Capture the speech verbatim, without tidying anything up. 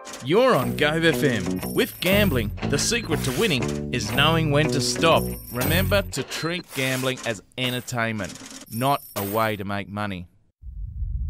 You're on Go F M. With gambling, the secret to winning is knowing when to stop. Remember to treat gambling as entertainment, not a way to make money.